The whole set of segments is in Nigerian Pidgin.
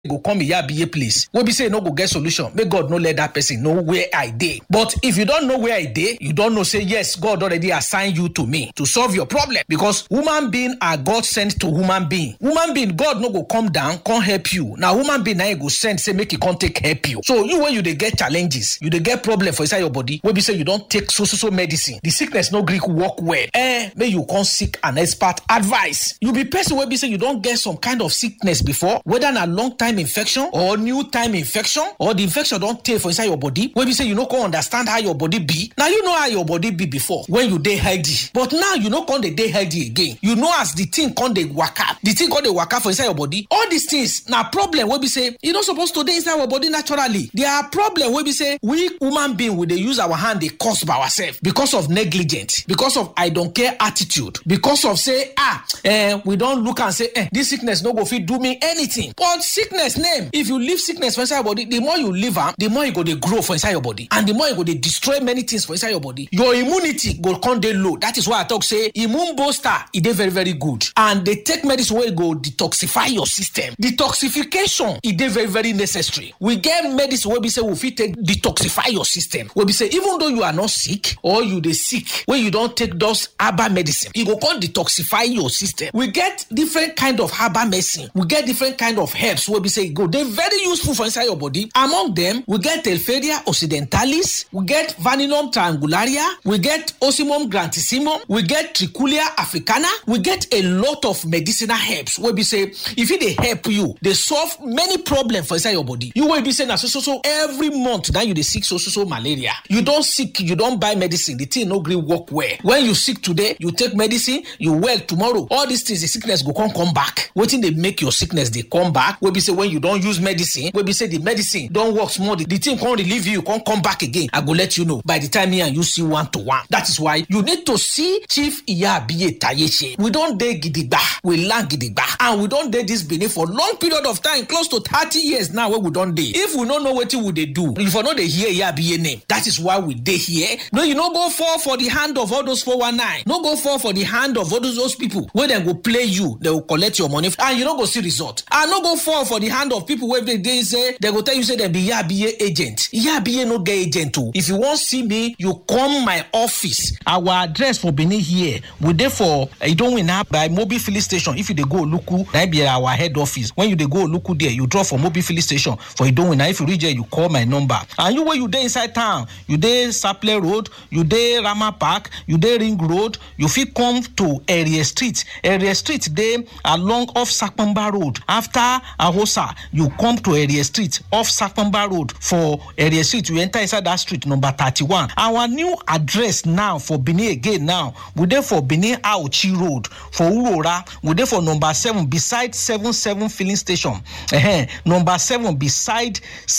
go come Iyabiye place wey be say no go get solution, make God no let that person know where I dey. But if you don't know where I dey, you don't know say yes, God already assigned you to me to solve your problem, because human being are God sent to human being. Human being, God no go come down come help you. Now human being na him go send say make he come take help you. So you when you dey get challenges, you dey get problem for inside your body, wey be say you don't take so medicine, the sickness no gree work well, may you come seek an expert advice. You be person wey be say you don't get some kind of sickness before, whether na long time infection or new time infection, or the infection don't take for inside your body, wey be say you no come understand how your body be. Now you know how your body be before when you dey healthy, but now you no come dey healthy again. You know as the thing come dey waka, for inside your body. All these things na problem wey be say you not supposed to dey inside our body naturally. There are problem wey be say we human being we dey use our hand dey cause by ourselves because of negligence, because of I don't care attitude, because of say we don't look and say this sickness no go fit do me anything. But sickness name, if you leave sickness for inside your body, the more you leave am, the more you go dey grow for inside your body, and the more you go dey destroy many things for inside your body. Your immunity go come dey low. That is why I talk say immune booster e dey very very good, and they take medicine wey go detoxify your system. Detoxification e dey very very necessary. We get medicine wey be say we fit take detoxify your system, wey be say even though you are not sick or you dey sick, when you don't take those herbal medicine, e go come detoxify your system. We get different kind of herbal medicine, we get different kind of herbs wey be say go dey very useful for inside your body. Among them, we get Telferia occidentalis, we get Vaninum triangularia, we get Ocimum grantissimum, we get Trichulia africana. We get a lot of medicinal herbs wey be say if they help you, they solve many problems for inside your body. You will be saying so every month now you dey sick so malaria. You don't sick, you don't buy medicine, the thing no gree work well. When you sick today, you take medicine, you well tomorrow. All these things, the sickness go come back. Wetin dey make your sickness they come back? We be say when you don't use medicine, we be say the medicine don't work small, the thing can't relieve you, can't come back again. I go let you know by the time me and you see 1-to-1. That is why you need to see Chief Iyabiye Tayeche. We don't dey gidigba, we land gidigba, and we don't dey this Benin for long period of time, close to 30 years now. Where we don't dey. If we don't know what we dey do, if we know they hear Iyabiye name, that is why we dey here. No, you no go fall for the hand of all those 419. No go fall for the hand of all those people where they go play you, they will collect your money, and you don't go see result. And no go fall for the hand of people where they say they go tell you say they be Iyabiye agent. Iyabiye no get agent too. If you want see me, you come my office. Our address for Benin here, we there for you don't win up by Mobile Filling Station. If you dey go Oluku, that be our head office. When you dey go Oluku there, you draw for Mobile Filling Station for you don't win. If you reach there, you call my number. And you where you dey inside town, you dey Saple Road, you dey Rama Park, you dey Ring Road, you fit come to Area Street. Area Street dey along off Sakpamba Road. After Ahosa, you come to Area Street off Sakpamba Road. For Area Street, you enter inside that street number 31. Our new address now for Benin again now, we there for Benin Aochi Road. For Urora, we there for number 7 beside 77 filling station. Number 7 beside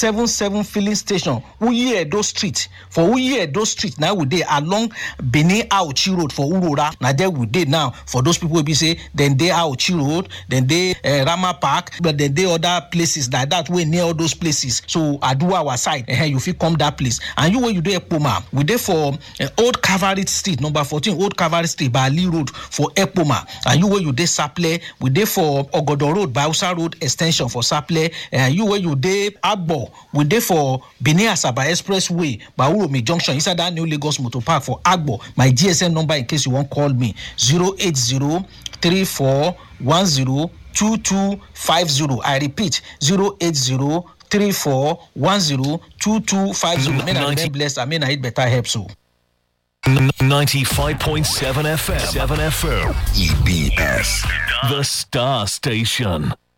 77 filling station. Uyi Edo Street. For Uyi Edo Street, now we there along Benin Aochi Road for Urora. Now there we there now for those people who be say then they Aochi Road, then they Rama Park, but then they other places like that way near all those places. So I do our side. You fit come that place. And you where you there Epoma, we there for Old Cavalry Street, number 14 Old Cavalry Street by Ali Road for Epoma. And you where you there Saple, we there for Ogodo Road by Usa Road extension for Saple. And you where you there Agbo, we there for Benin Asaba Expressway by Uromi Junction inside that new Lagos Motor Park for Agbo. My GSM number in case you want call me 08034102250. I repeat 08034102250. May I be blessed. I mean I eat better help so. 95.7 FM. 7 FM. EBS. The Star Station.